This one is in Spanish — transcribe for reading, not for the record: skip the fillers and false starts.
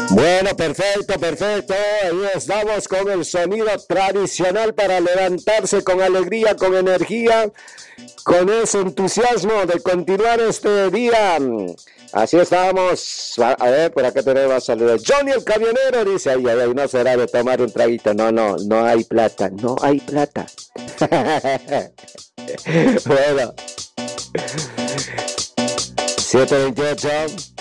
Bueno, perfecto, perfecto. Ahí estamos con el sonido tradicional para levantarse con alegría, con energía, con ese entusiasmo de continuar este día. Así estamos. A ver, por acá tenemos saludos. Johnny el camionero dice, ay, ay, ay, no será de tomar un traguito. No, no, no hay plata, no hay plata. Bueno, 7:28.